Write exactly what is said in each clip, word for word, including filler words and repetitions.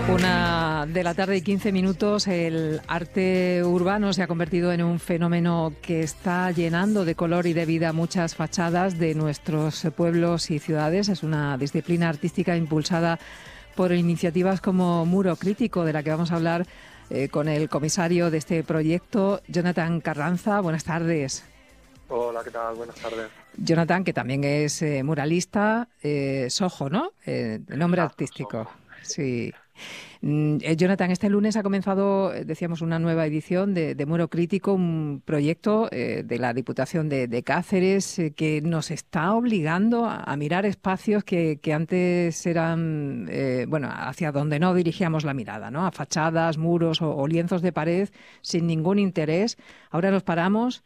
Una de la tarde y quince minutos, el arte urbano se ha convertido en un fenómeno que está llenando de color y de vida muchas fachadas de nuestros pueblos y ciudades. Es una disciplina artística impulsada por iniciativas como Muro Crítico, de la que vamos a hablar eh, con el comisario de este proyecto, Jonathan Carranza. Buenas tardes. Hola, ¿qué tal? Buenas tardes. Jonathan, que también es eh, muralista, eh, Sojo, ¿no? Eh, el nombre Exacto, artístico. Sojo. Sí. Mm, eh, Jonathan, este lunes ha comenzado, eh, decíamos, una nueva edición de, de Muro Crítico, un proyecto eh, de la Diputación de, de Cáceres eh, que nos está obligando a, a mirar espacios que, que antes eran, eh, bueno, hacia donde no dirigíamos la mirada, ¿no? A fachadas, muros o, o lienzos de pared sin ningún interés. Ahora nos paramos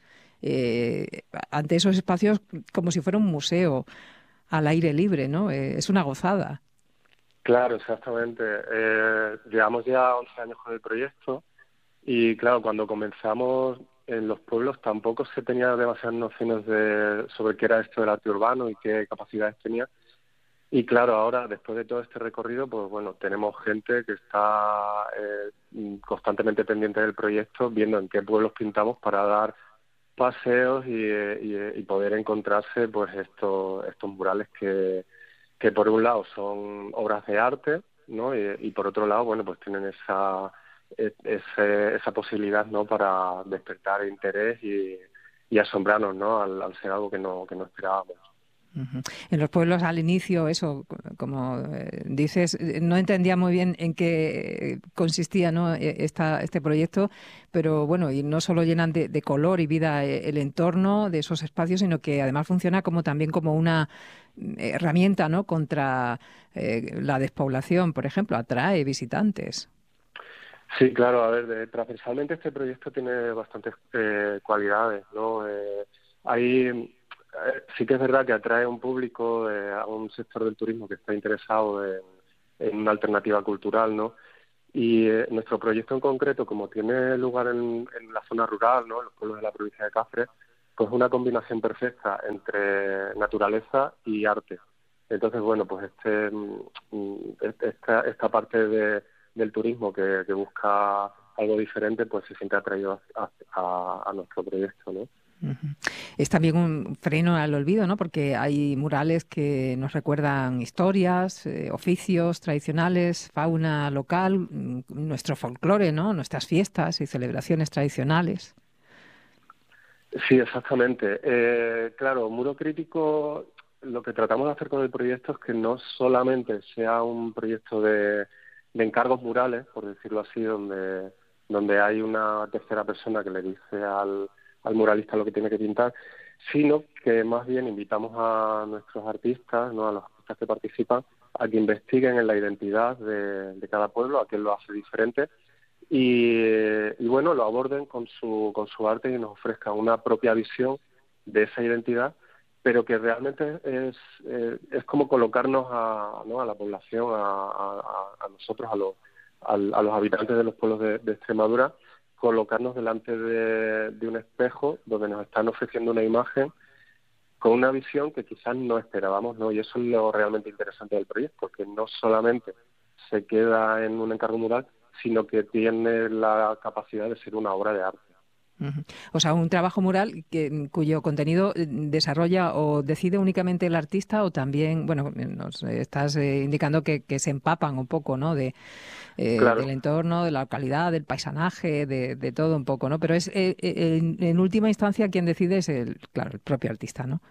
eh, ante esos espacios como si fuera un museo al aire libre, ¿no? Eh, es una gozada. Claro, exactamente. Eh, llevamos ya once años con el proyecto y, claro, cuando comenzamos en los pueblos tampoco se tenía demasiadas nociones de sobre qué era esto del arte urbano y qué capacidades tenía. Y, claro, ahora, después de todo este recorrido, pues, bueno, tenemos gente que está eh, constantemente pendiente del proyecto, viendo en qué pueblos pintamos para dar paseos y, y, y poder encontrarse, pues, estos, estos murales que que por un lado son obras de arte, ¿no? Y, y por otro lado, bueno, pues tienen esa e- ese, esa posibilidad, ¿no? Para despertar interés y, y asombrarnos, ¿no? Al, al ser algo que no que no esperábamos. Ujú. En los pueblos al inicio, eso, como eh, dices, eh, no entendía muy bien en qué consistía, ¿no? e- esta, este proyecto, pero bueno, y no solo llenan de, de color y vida eh, el entorno de esos espacios, sino que además funciona como también como una mm, herramienta, ¿no? Contra eh, la despoblación, por ejemplo, atrae visitantes. Sí, claro, a ver, de, transversalmente este proyecto tiene bastantes eh, cualidades, ¿no? Eh, hay, eh, sí que es verdad que atrae a un público, eh, a un sector del turismo que está interesado en, en una alternativa cultural, ¿no? Y eh, nuestro proyecto en concreto, como tiene lugar en, en la zona rural, ¿no? En los pueblos de la provincia de Cáceres, pues es una combinación perfecta entre naturaleza y arte. Entonces, bueno, pues este, mm, esta, esta parte de, del turismo que, que busca algo diferente, pues se siente atraído a, a, a nuestro proyecto, ¿no? Ujú. Es también un freno al olvido, ¿no? Porque hay murales que nos recuerdan historias, eh, oficios tradicionales, fauna local, mm, nuestro folclore, ¿no? Nuestras fiestas y celebraciones tradicionales. Sí, exactamente. Eh, claro, Muro Crítico, lo que tratamos de hacer con el proyecto es que no solamente sea un proyecto de, de encargos murales, por decirlo así, donde, donde hay una tercera persona que le dice al, al muralista lo que tiene que pintar, sino que más bien invitamos a nuestros artistas, ¿no? A los artistas que participan, a que investiguen en la identidad de, de cada pueblo, a qué lo hace diferente y, y bueno, lo aborden con su, con su arte y nos ofrezcan una propia visión de esa identidad, pero que realmente es, eh, es como colocarnos a, ¿no? a la población, a, a, a nosotros, a los, a, a los habitantes de los pueblos de, de Extremadura, colocarnos delante de, de un espejo donde nos están ofreciendo una imagen con una visión que quizás no esperábamos, ¿no? Y eso es lo realmente interesante del proyecto, que no solamente se queda en un encargo mural, sino que tiene la capacidad de ser una obra de arte. Ujú. O sea, un trabajo mural que, cuyo contenido eh, desarrolla o decide únicamente el artista o también, bueno, nos estás eh, indicando que, que se empapan un poco, ¿no? De, eh, del Claro, entorno, de la localidad, del paisanaje, de, de todo un poco, ¿no? Pero es eh, eh, en, en última instancia quien decide es el, claro, el propio artista, ¿no?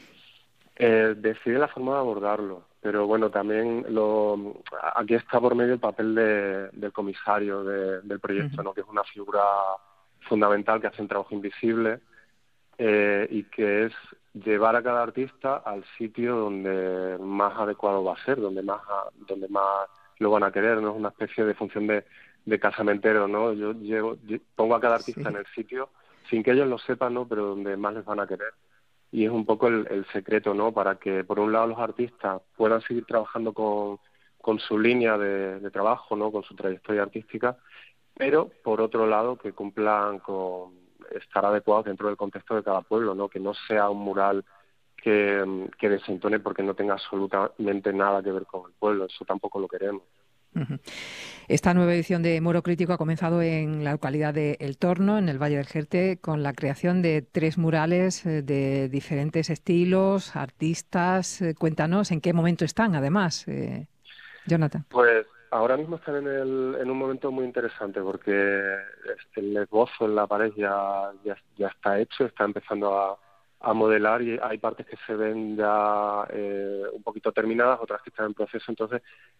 eh, decide la forma de abordarlo, pero bueno, también lo, aquí está por medio el papel de, del comisario de, del proyecto, Ujú. ¿no? Que es una figura fundamental que hace un trabajo invisible eh, y que es llevar a cada artista al sitio donde más adecuado va a ser, donde más donde más lo van a querer, no es una especie de función de, de casamentero, ¿no? Yo llevo, yo pongo a cada artista en Sí. el sitio sin que ellos lo sepan, ¿no? Pero donde más les van a querer. Y es un poco el, el secreto, ¿no? Para que por un lado los artistas puedan seguir trabajando con, con su línea de, de trabajo, ¿no? Con su trayectoria artística, pero por otro lado que cumplan con estar adecuados dentro del contexto de cada pueblo, ¿no? Que no sea un mural que, que desentone porque no tenga absolutamente nada que ver con el pueblo, eso tampoco lo queremos. Uh-huh. Esta nueva edición de Muro Crítico ha comenzado en la localidad de El Torno, en el Valle del Jerte, con la creación de tres murales eh, de diferentes estilos, artistas. Eh, cuéntanos en qué momento están, además, eh, Jonathan. Pues ahora mismo están en, el, en un momento muy interesante porque el esbozo en la pared ya, ya, ya está hecho, está empezando a, a modelar y hay partes que se ven ya eh, un poquito terminadas, otras que están en proceso. Entonces,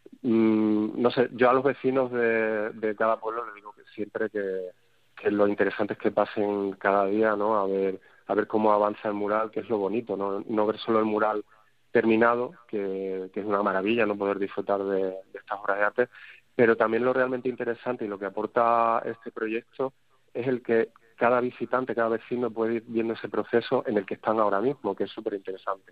mmm, no sé, yo a los vecinos de, de cada pueblo les digo que siempre que, que lo interesante es que pasen cada día, ¿no? A ver, a ver cómo avanza el mural, que es lo bonito, no, no ver solo el mural terminado, que, que es una maravilla no poder disfrutar de, de estas obras de arte, pero también lo realmente interesante y lo que aporta este proyecto es el que cada visitante, cada vecino puede ir viendo ese proceso en el que están ahora mismo, que es súper interesante.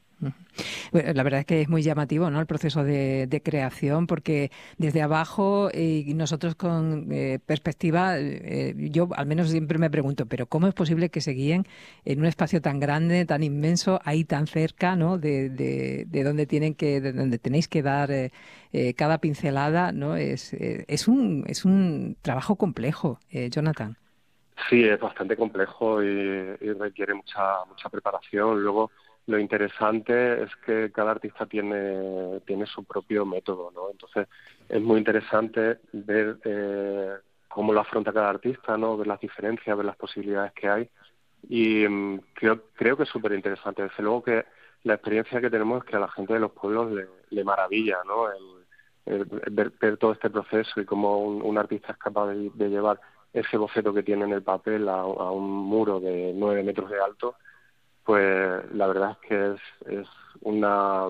Bueno, la verdad es que es muy llamativo, ¿no?, el proceso de, de creación, porque desde abajo y eh, nosotros con eh, perspectiva, eh, yo al menos siempre me pregunto, pero ¿cómo es posible que se guíen en un espacio tan grande, tan inmenso, ahí tan cerca, ¿no?, de, de, de donde tienen que, de donde tenéis que dar eh, eh, cada pincelada, ¿no? Es, eh, es un es un trabajo complejo, eh, Jonathan. Sí, es bastante complejo y, y requiere mucha mucha preparación. Luego, lo interesante es que cada artista tiene tiene su propio método, ¿no? Entonces, es muy interesante ver eh, cómo lo afronta cada artista, ¿no? Ver las diferencias, ver las posibilidades que hay. Y um, creo creo que es súper interesante. Desde luego que la experiencia que tenemos es que a la gente de los pueblos le, le maravilla, ¿no? El, el ver, ver todo este proceso y cómo un, un artista es capaz de, de llevar ese boceto que tiene en el papel a, a un muro de nueve metros de alto, pues la verdad es que es, es una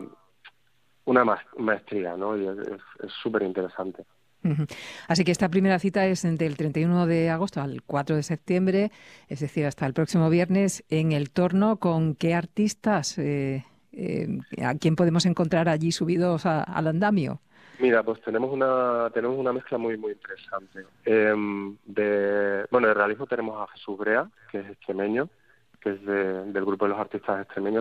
una maestría, ¿no? Y es súper interesante. Uh-huh. Así que esta primera cita es del treinta y uno de agosto al cuatro de septiembre, es decir, hasta el próximo viernes, en El Torno. ¿Con qué artistas, eh, eh, a quién podemos encontrar allí subidos a, al andamio? Mira, pues tenemos una tenemos una mezcla muy muy interesante. Eh, de bueno, de realismo tenemos a Jesús Brea, que es extremeño, que es de, del grupo de los artistas extremeños.